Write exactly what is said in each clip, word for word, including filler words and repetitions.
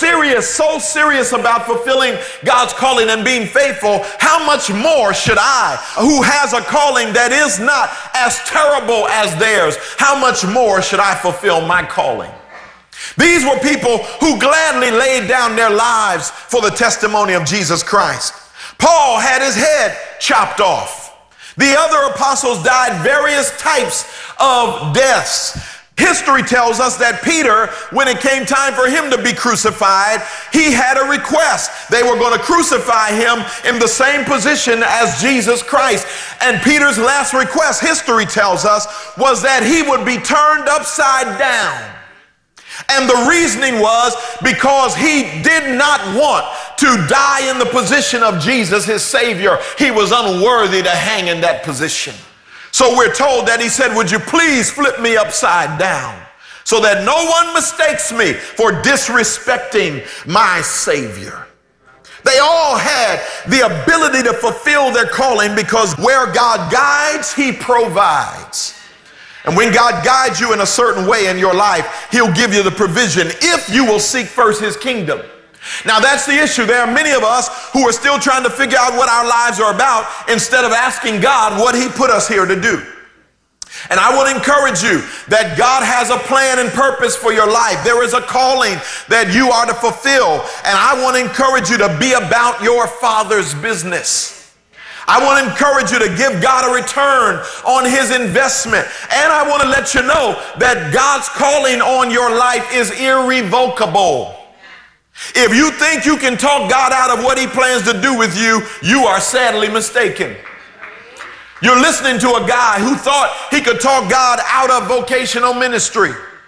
serious, so serious about fulfilling God's calling and being faithful, how much more should I, who has a calling that is not as terrible as theirs, how much more should I fulfill my calling? These were people who gladly laid down their lives for the testimony of Jesus Christ. Paul had his head chopped off. The other apostles died various types of deaths. History tells us that Peter, when it came time for him to be crucified, he had a request. They were going to crucify him in the same position as Jesus Christ. And Peter's last request, history tells us, was that he would be turned upside down. And the reasoning was because he did not want to die in the position of Jesus, his Savior. He was unworthy to hang in that position. So we're told that he said, would you please flip me upside down so that no one mistakes me for disrespecting my Savior. They all had the ability to fulfill their calling because where God guides, he provides. And when God guides you in a certain way in your life, he'll give you the provision if you will seek first his kingdom. Now that's the issue. There are many of us who are still trying to figure out what our lives are about instead of asking God what he put us here to do. And I want to encourage you that God has a plan and purpose for your life. There is a calling that you are to fulfill. And I want to encourage you to be about your Father's business. I want to encourage you to give God a return on his investment. And I want to let you know that God's calling on your life is irrevocable. If you think you can talk God out of what he plans to do with you, you are sadly mistaken. You're listening to a guy who thought he could talk God out of vocational ministry.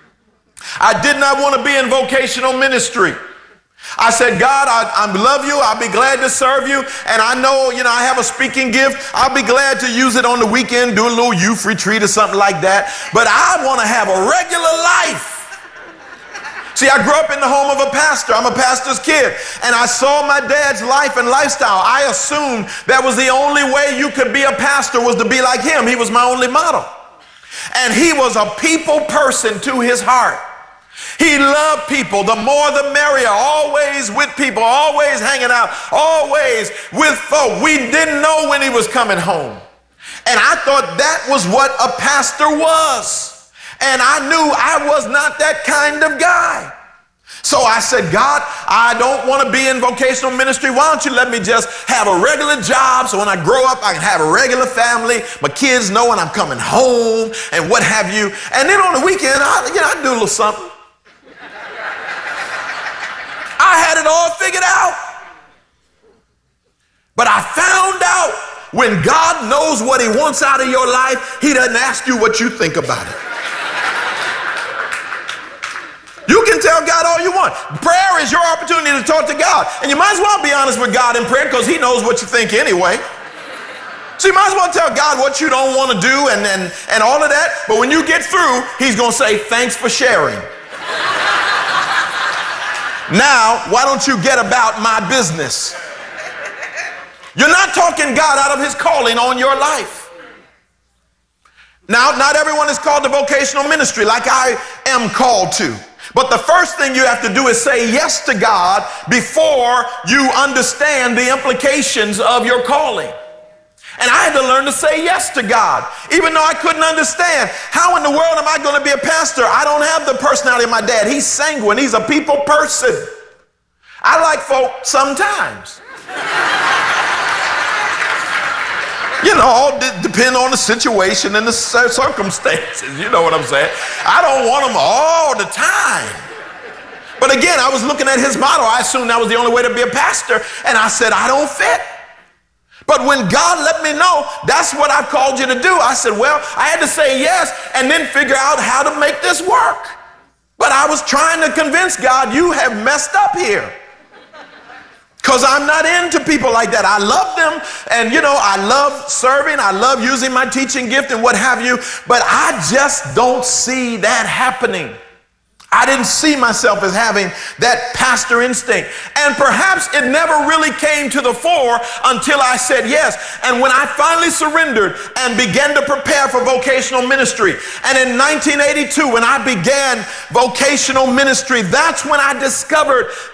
I did not want to be in vocational ministry. I said, God, I, I love you. I'll be glad to serve you. And I know, you know, I have a speaking gift. I'll be glad to use it on the weekend, do a little youth retreat or something like that. But I want to have a regular life. See, I grew up in the home of a pastor. I'm a pastor's kid. And I saw my dad's life and lifestyle. I assumed that was the only way you could be a pastor was to be like him. He was my only model. And he was a people person to his heart. He loved people. The more the merrier. Always with people. Always hanging out. Always with folk. We didn't know when he was coming home. And I thought that was what a pastor was. And I knew I was not that kind of guy. So I said, God, I don't want to be in vocational ministry. Why don't you let me just have a regular job so when I grow up, I can have a regular family. My kids know when I'm coming home and what have you. And then on the weekend, I, you know, I do a little something. I had it all figured out. But I found out when God knows what he wants out of your life, he doesn't ask you what you think about it. You can tell God all you want. Prayer is your opportunity to talk to God. And you might as well be honest with God in prayer because he knows what you think anyway. So you might as well tell God what you don't want to do and, and, and all of that. But when you get through, he's going to say, thanks for sharing. Now, why don't you get about my business? You're not talking God out of his calling on your life. Now, not everyone is called to vocational ministry like I am called to. But the first thing you have to do is say yes to God before you understand the implications of your calling. And I had to learn to say yes to God, even though I couldn't understand. How in the world am I going to be a pastor? I don't have the personality of my dad. He's sanguine. He's a people person. I like folk sometimes. You know, all d- depend on the situation and the circumstances. You know what I'm saying? I don't want them all the time. But again, I was looking at his model. I assumed that was the only way to be a pastor. And I said, I don't fit. But when God let me know that's what I've called you to do, I said, well, I had to say yes and then figure out how to make this work. But I was trying to convince God, you have messed up here. Because I'm not into people like that. I love them and, you know, I love serving. I love using my teaching gift and what have you. But I just don't see that happening. I didn't see myself as having that pastor instinct. And perhaps it never really came to the fore until I said yes. And when I finally surrendered and began to prepare for vocational ministry, and in nineteen eighty-two, when I began vocational ministry, that's when I discovered